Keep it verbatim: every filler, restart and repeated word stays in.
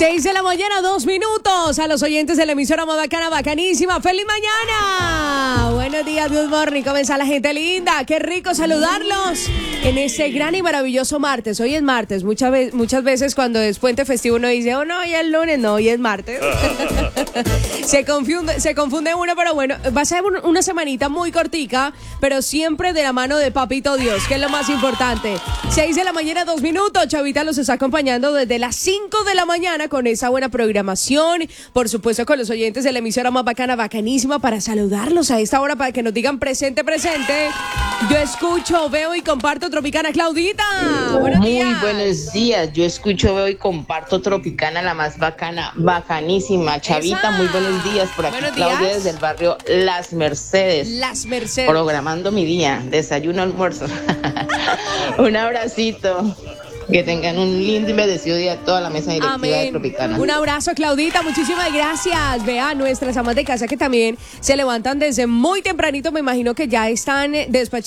Seis de la mañana, dos minutos. A los oyentes de la emisora más bacana, bacanísima. ¡Feliz mañana! Buenos días, good morning. ¿Cómo está la gente linda? Qué rico saludarlos en ese gran y maravilloso martes. Hoy es martes. Muchas, ve- muchas veces cuando es puente festivo uno dice, oh no, hoy es lunes. No, hoy es martes. se, confunde, se confunde uno, pero bueno, va a ser un- una semanita muy cortica, pero siempre de la mano de Papito Dios, que es lo más importante. Seis de la mañana, dos minutos. Chavita los está acompañando desde las cinco de la mañana con esa buena programación. Por supuesto, con los oyentes de la emisora más bacana, bacanísima, para saludarlos a esta hora, para que nos digan presente, presente. Yo escucho, veo y comparto Tropicana. Claudita, buenos Muy días. buenos días, yo escucho, veo y comparto Tropicana, la más bacana, bacanísima. Chavita, Esa. muy buenos días. Por aquí Buenos Claudia días. desde el barrio Las Mercedes. Las Mercedes. Programando mi día, desayuno, almuerzo. Un abracito. Que tengan un lindo y bendecido día toda la mesa directiva de Amén. Tropicana. Un abrazo, Claudita, muchísimas gracias. Vea, nuestras amas de casa que también se levantan desde muy tempranito, me imagino que ya están eh, despachando